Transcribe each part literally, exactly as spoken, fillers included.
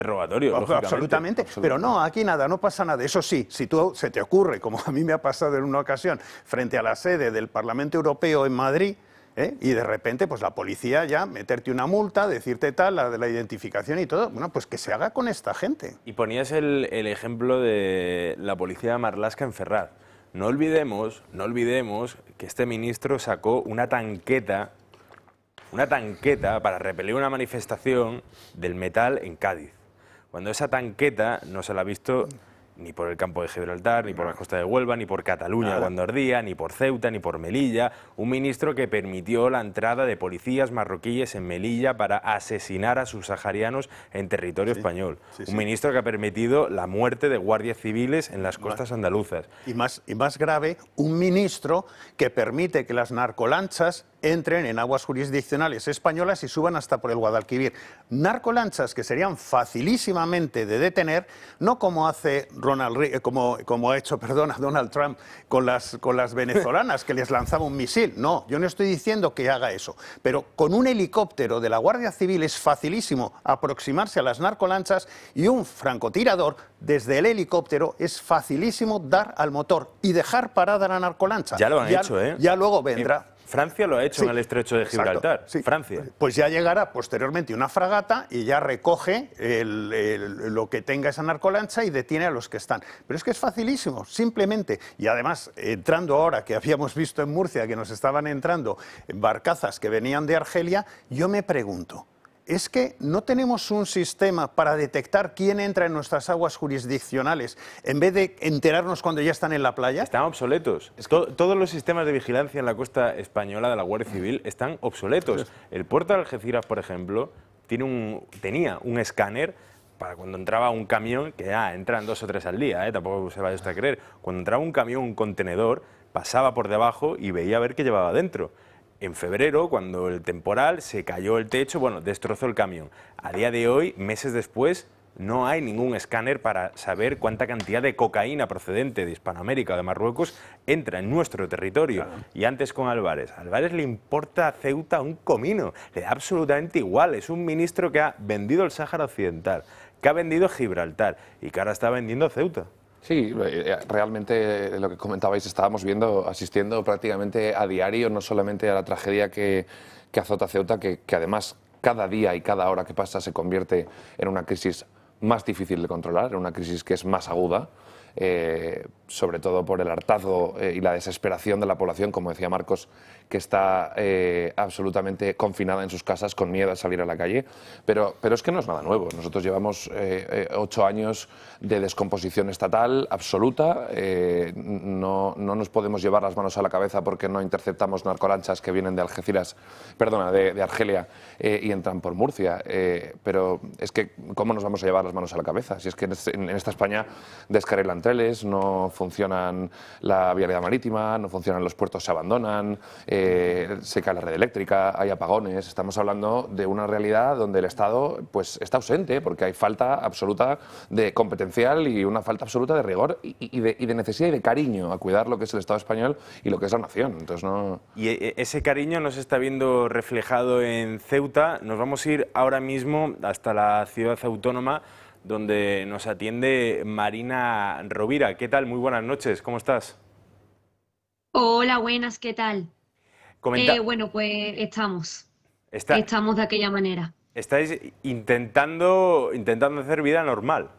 Interrogatorio, lógicamente. Absolutamente, pero no, aquí nada, no pasa nada. Eso sí, si tú se te ocurre, como a mí me ha pasado en una ocasión, frente a la sede del Parlamento Europeo en Madrid, ¿eh? Y de repente, pues la policía ya meterte una multa, decirte tal, la de la identificación y todo, bueno, pues que se haga con esta gente. Y ponías el, el ejemplo de la policía de Marlaska en Ferraz. No olvidemos, no olvidemos que este ministro sacó una tanqueta, una tanqueta para repeler una manifestación del metal en Cádiz. Cuando esa tanqueta no se la ha visto ni por el campo de Gibraltar, ni por la costa de Huelva, ni por Cataluña Nada. cuando ardía, ni por Ceuta, ni por Melilla. Un ministro que permitió la entrada de policías marroquíes en Melilla para asesinar a subsaharianos en territorio Sí, español. sí, sí. Un ministro que ha permitido la muerte de guardias civiles en las costas andaluzas. Y más, y más grave, un ministro que permite que las narcolanchas entren en aguas jurisdiccionales españolas y suban hasta por el Guadalquivir. Narcolanchas que serían facilísimamente de detener, no como hace Ronald Re- como, como ha hecho, perdona, Donald Trump con las, con las venezolanas, que les lanzaba un misil. No, yo no estoy diciendo que haga eso, pero con un helicóptero de la Guardia Civil es facilísimo aproximarse a las narcolanchas y un francotirador desde el helicóptero es facilísimo dar al motor y dejar parada la narcolancha. Ya lo han ya, hecho, ¿eh? Ya luego vendrá. Francia lo ha hecho Sí, en el estrecho de exacto, Gibraltar. sí. Francia. Pues ya llegará posteriormente una fragata y ya recoge el, el, lo que tenga esa narcolancha y detiene a los que están. Pero es que es facilísimo, simplemente. Y además, entrando ahora, que habíamos visto en Murcia que nos estaban entrando barcazas que venían de Argelia, yo me pregunto, ¿es que no tenemos un sistema para detectar quién entra en nuestras aguas jurisdiccionales en vez de enterarnos cuando ya están en la playa? Están obsoletos. Es que to todos los sistemas de vigilancia en la costa española de la Guardia Civil están obsoletos. El puerto de Algeciras, por ejemplo, tiene un, tenía un escáner para cuando entraba un camión, que ah, entran dos o tres al día, ¿eh? Tampoco se vaya a creer. Cuando entraba un camión, un contenedor, pasaba por debajo y veía a ver qué llevaba dentro. En febrero, cuando el temporal se cayó el techo, bueno, destrozó el camión. A día de hoy, meses después, no hay ningún escáner para saber cuánta cantidad de cocaína procedente de Hispanoamérica o de Marruecos entra en nuestro territorio. Claro. Y antes con Álvarez. A Álvarez le importa a Ceuta un comino, le da absolutamente igual. Es un ministro que ha vendido el Sáhara Occidental, que ha vendido Gibraltar y que ahora está vendiendo Ceuta. Sí, realmente lo que comentabais, estábamos viendo, asistiendo prácticamente a diario, no solamente a la tragedia que, que azota Ceuta, que, que además cada día y cada hora que pasa se convierte en una crisis más difícil de controlar, en una crisis que es más aguda, eh, sobre todo por el hartazgo eh, y la desesperación de la población, como decía Marcos, que está eh, absolutamente confinada en sus casas con miedo a salir a la calle, pero, pero es que no es nada nuevo. Nosotros llevamos eh, eh, ocho años de descomposición estatal absoluta, eh, no, no nos podemos llevar las manos a la cabeza porque no interceptamos narcolanchas que vienen de Algeciras, perdona, de, de Argelia eh, y entran por Murcia, eh, pero es que ¿cómo nos vamos a llevar las manos a la cabeza? Si es que en, este, en esta España descarrilan trenes, no funcionan la vialidad marítima, no funcionan los puertos, se abandonan, eh, se cae la red eléctrica, hay apagones. Estamos hablando de una realidad donde el Estado pues, está ausente porque hay falta absoluta de competencial y una falta absoluta de rigor y, y, de, y de necesidad y de cariño a cuidar lo que es el Estado español y lo que es la nación. Entonces, no... Y ese cariño no se está viendo reflejado en Ceuta. Nos vamos a ir ahora mismo hasta la ciudad autónoma, donde nos atiende Marina Rovira. ¿Qué tal? Muy buenas noches, ¿cómo estás? Hola, buenas, ¿qué tal? Comenta... Eh, bueno, pues estamos. Está... Estamos de aquella manera. Estáis intentando, intentando hacer vida normal.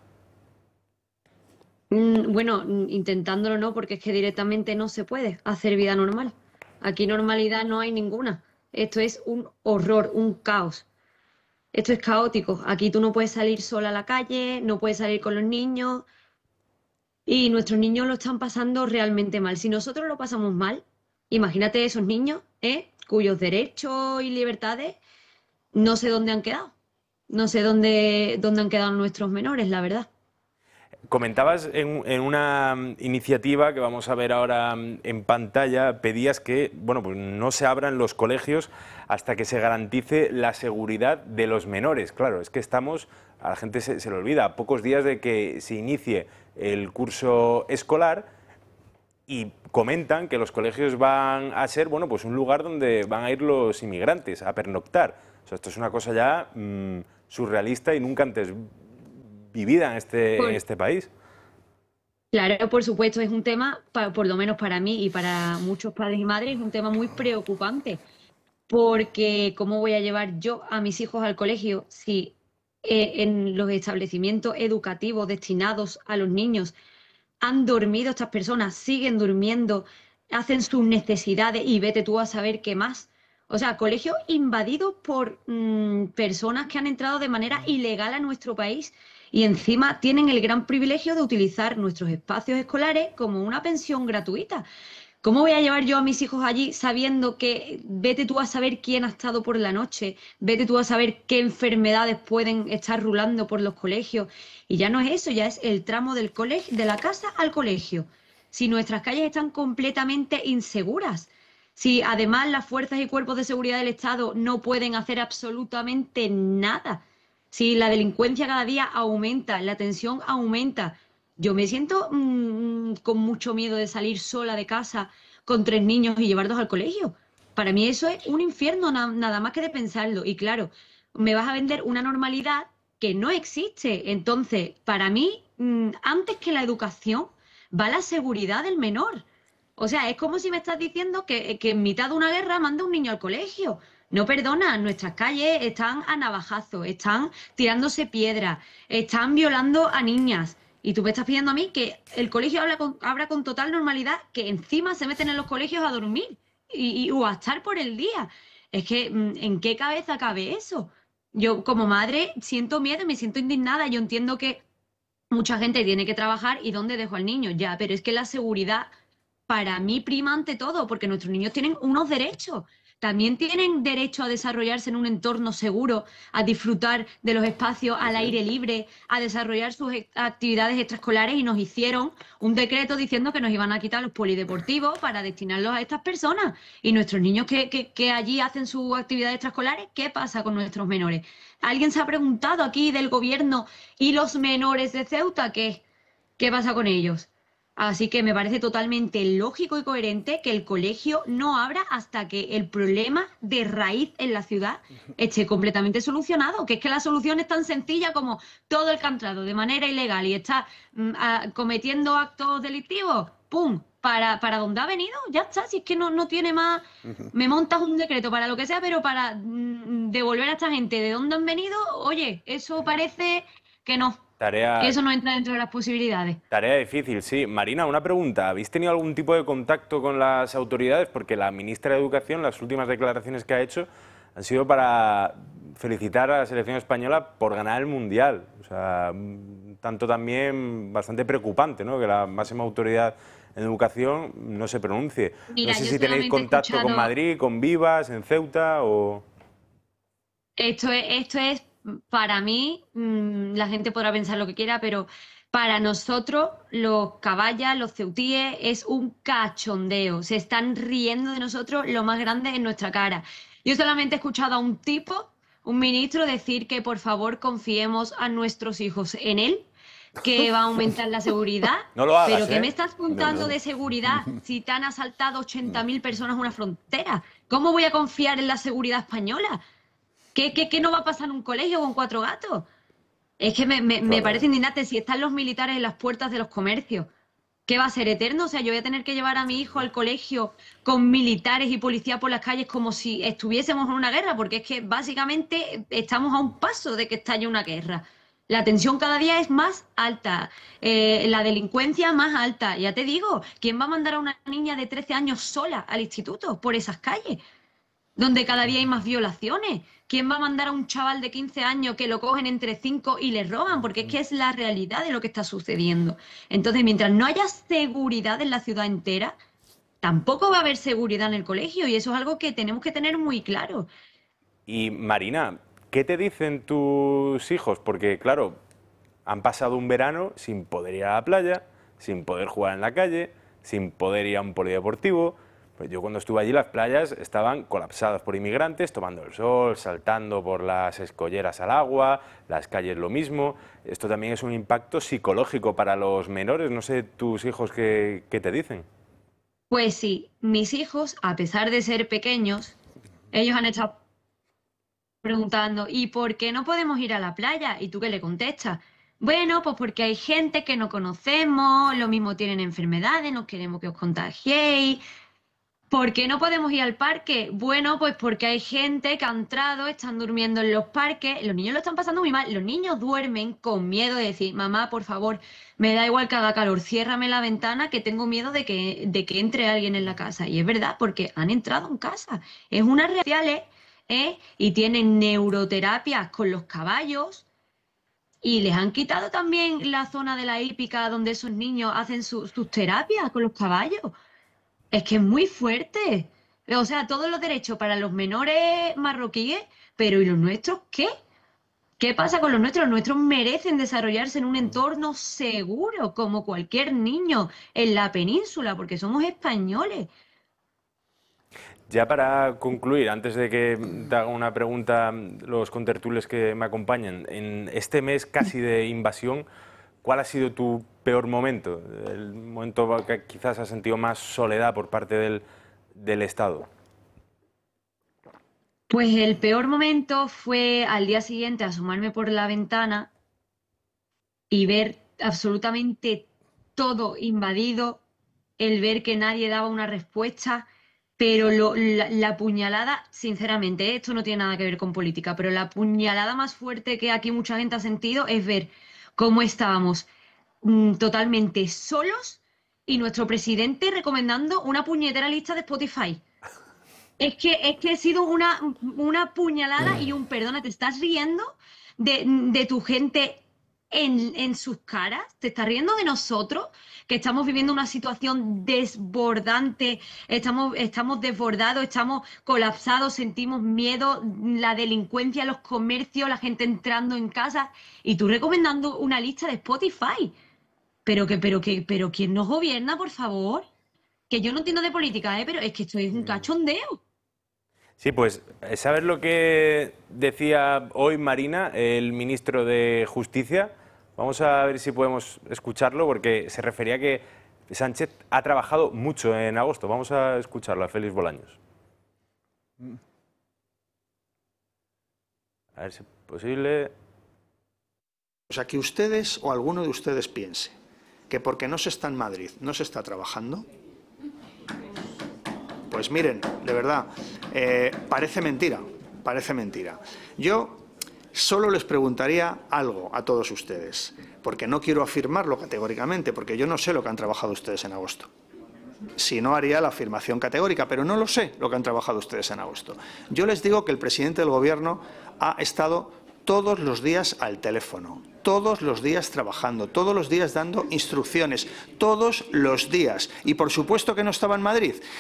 Mm, bueno, intentándolo no, porque es que directamente no se puede hacer vida normal. Aquí normalidad no hay ninguna. Esto es un horror, un caos. Esto es caótico. Aquí tú no puedes salir sola a la calle, no puedes salir con los niños y nuestros niños lo están pasando realmente mal. Si nosotros lo pasamos mal, imagínate esos niños, ¿eh? Cuyos derechos y libertades no sé dónde han quedado. No sé dónde, dónde han quedado nuestros menores, la verdad. Comentabas en, en una iniciativa que vamos a ver ahora en pantalla, pedías que bueno, pues no se abran los colegios hasta que se garantice la seguridad de los menores. Claro, es que estamos, a la gente se, se le olvida, a pocos días de que se inicie el curso escolar y comentan que los colegios van a ser bueno, pues un lugar donde van a ir los inmigrantes a pernoctar. O sea, esto es una cosa ya mmm, surrealista y nunca antes vivida en este, Por- en este país. Claro, por supuesto, es un tema, pa- por lo menos para mí y para muchos padres y madres, es un tema muy preocupante, porque ¿cómo voy a llevar yo a mis hijos al colegio si eh, en los establecimientos educativos destinados a los niños han dormido estas personas, siguen durmiendo, hacen sus necesidades y vete tú a saber qué más? O sea, colegios invadidos por mm, personas que han entrado de manera ilegal a nuestro país y encima tienen el gran privilegio de utilizar nuestros espacios escolares como una pensión gratuita. ¿Cómo voy a llevar yo a mis hijos allí sabiendo que vete tú a saber quién ha estado por la noche, vete tú a saber qué enfermedades pueden estar rulando por los colegios? Y ya no es eso, ya es el tramo del colegio, de la casa al colegio. Si nuestras calles están completamente inseguras, si además las fuerzas y cuerpos de seguridad del Estado no pueden hacer absolutamente nada, si la delincuencia cada día aumenta, la tensión aumenta, yo me siento mm, con mucho miedo de salir sola de casa con tres niños y llevarlos al colegio. Para mí eso es un infierno, na- nada más que de pensarlo. Y claro, me vas a vender una normalidad que no existe. Entonces, para mí, mm, antes que la educación, va la seguridad del menor. O sea, es como si me estás diciendo que, que en mitad de una guerra manda un niño al colegio. No perdona, nuestras calles están a navajazos, están tirándose piedras, están violando a niñas. Y tú me estás pidiendo a mí que el colegio habla con, abra con total normalidad, que encima se meten en los colegios a dormir y, y- o a estar por el día. Es que, mm, ¿en qué cabeza cabe eso? Yo como madre siento miedo y me siento indignada. Yo entiendo que mucha gente tiene que trabajar y dónde dejo al niño, ya, pero es que la seguridad para mí prima ante todo, porque nuestros niños tienen unos derechos. También tienen derecho a desarrollarse en un entorno seguro, a disfrutar de los espacios al aire libre, a desarrollar sus e- actividades extraescolares y nos hicieron un decreto diciendo que nos iban a quitar los polideportivos para destinarlos a estas personas. Y nuestros niños que, que, que allí hacen sus actividades extraescolares, ¿qué pasa con nuestros menores? ¿Alguien se ha preguntado aquí del gobierno y los menores de Ceuta qué? ¿Qué pasa con ellos? Así que me parece totalmente lógico y coherente que el colegio no abra hasta que el problema de raíz en la ciudad esté completamente solucionado. Que es que la solución es tan sencilla como todo el que ha entrado de manera ilegal y está mm, a- cometiendo actos delictivos, ¡pum! Para, para donde ha venido, ya está. Si es que no, no tiene más. Me montas un decreto para lo que sea, pero para mm, devolver a esta gente de dónde han venido, oye, eso parece que no, que Tarea, eso no entra dentro de las posibilidades. Tarea difícil, sí. Marina, una pregunta. ¿Habéis tenido algún tipo de contacto con las autoridades? Porque la ministra de Educación, las últimas declaraciones que ha hecho han sido para felicitar a la selección española por ganar el Mundial. O sea, un tanto también bastante preocupante, ¿no? Que la máxima autoridad en educación no se pronuncie. Mira, No sé yo si tenéis solamente he contacto con escuchado, Madrid, con Vivas, en Ceuta o... esto es, esto es para mí, mm, la gente podrá pensar lo que quiera, pero para nosotros, los caballas, los ceutíes, es un cachondeo. Se están riendo de nosotros lo más grande en nuestra cara. Yo solamente he escuchado a un tipo, un ministro, decir que por favor confiemos a nuestros hijos en él, que va a aumentar la seguridad. No lo hagas, Pero ¿qué ¿eh? me estás contando de seguridad si te han asaltado ochenta mil personas una frontera? ¿Cómo voy a confiar en la seguridad española? ¿Qué, qué, qué no va a pasar en un colegio con cuatro gatos? Es que me, me, me Claro. parece indignante si están los militares en las puertas de los comercios. ¿Qué va a ser eterno? O sea, yo voy a tener que llevar a mi hijo al colegio con militares y policía por las calles como si estuviésemos en una guerra, porque es que básicamente estamos a un paso de que estalle una guerra. La tensión cada día es más alta, eh, la delincuencia más alta. Ya te digo, ¿quién va a mandar a una niña de trece años sola al instituto por esas calles, donde cada día hay más violaciones? ¿Quién va a mandar a un chaval de quince años que lo cogen entre cinco y le roban? Porque es que es la realidad de lo que está sucediendo. Entonces, mientras no haya seguridad en la ciudad entera, tampoco va a haber seguridad en el colegio y eso es algo que tenemos que tener muy claro. Y Marina, ¿qué te dicen tus hijos? Porque, claro, han pasado un verano sin poder ir a la playa, sin poder jugar en la calle, sin poder ir a un polideportivo. Pues yo cuando estuve allí las playas estaban colapsadas por inmigrantes, tomando el sol, saltando por las escolleras al agua, las calles lo mismo. Esto también es un impacto psicológico para los menores. No sé tus hijos qué, qué te dicen. Pues sí, mis hijos, a pesar de ser pequeños, ellos han estado preguntando, ¿y por qué no podemos ir a la playa? ¿Y tú qué le contestas? Bueno, pues porque hay gente que no conocemos, lo mismo tienen enfermedades, no queremos que os contagiéis. ¿Por qué no podemos ir al parque? Bueno, pues porque hay gente que ha entrado, están durmiendo en los parques, los niños lo están pasando muy mal, los niños duermen con miedo de decir, mamá, por favor, me da igual que haga calor, ciérrame la ventana que tengo miedo de que, de que entre alguien en la casa. Y es verdad, porque han entrado en casa. Es unas reales, ¿eh? Y tienen neuroterapias con los caballos y les han quitado también la zona de la hípica donde esos niños hacen su- sus terapias con los caballos. Es que es muy fuerte. O sea, todos los derechos para los menores marroquíes, pero ¿y los nuestros qué? ¿Qué pasa con los nuestros? Los nuestros merecen desarrollarse en un entorno seguro, como cualquier niño en la península, porque somos españoles. Ya para concluir, antes de que te haga una pregunta los contertulios que me acompañan, en este mes casi de invasión, ¿cuál ha sido tu peor momento? El momento que quizás has sentido más soledad por parte del, del Estado. Pues el peor momento fue al día siguiente asomarme por la ventana y ver absolutamente todo invadido, el ver que nadie daba una respuesta, pero lo- la, la puñalada, sinceramente, ¿eh? Esto no tiene nada que ver con política, pero la puñalada más fuerte que aquí mucha gente ha sentido es ver cómo estábamos mm, totalmente solos y nuestro presidente recomendando una puñetera lista de Spotify. Es que, es que ha sido una, una puñalada y un perdona, ¿te estás riendo de, de tu gente en, en sus caras? ¿Te estás riendo de nosotros? Que estamos viviendo una situación desbordante, estamos, estamos desbordados, estamos colapsados, sentimos miedo, la delincuencia, los comercios, la gente entrando en casa y tú recomendando una lista de Spotify. Pero que, pero que, pero ¿quién nos gobierna, por favor? Que yo no entiendo de política, ¿eh? Pero es que esto es un cachondeo. Sí, pues, ¿sabes lo que decía hoy Marina, el ministro de Justicia? Vamos a ver si podemos escucharlo, porque se refería a que Sánchez ha trabajado mucho en agosto. Vamos a escucharlo, a Félix Bolaños. A ver si es posible. O sea, que ustedes o alguno de ustedes piense que porque no se está en Madrid no se está trabajando, pues miren, de verdad, eh, parece mentira, parece mentira. Yo solo les preguntaría algo a todos ustedes, porque no quiero afirmarlo categóricamente, porque yo no sé lo que han trabajado ustedes en agosto. Si no, haría la afirmación categórica, pero no lo sé lo que han trabajado ustedes en agosto. Yo les digo que el presidente del Gobierno ha estado todos los días al teléfono, todos los días trabajando, todos los días dando instrucciones, todos los días. Y por supuesto que no estaba en Madrid.